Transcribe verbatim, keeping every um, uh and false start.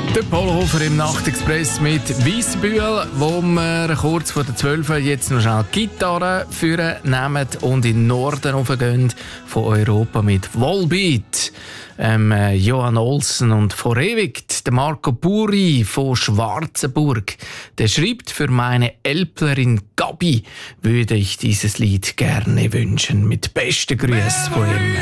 Der Polhofer im Nachtexpress mit Weissbühl, wo wir kurz vor der zwölf jetzt noch schnell die Gitarre führen nehmen und in den Norden raufgehen von Europa mit Volbeat. Ähm, Johan Olsen und vor ewig der Marco Buri von Schwarzenburg. Der schreibt: Für meine Elblerin Gabi würde ich dieses Lied gerne wünschen. Mit besten Grüßen von ihm.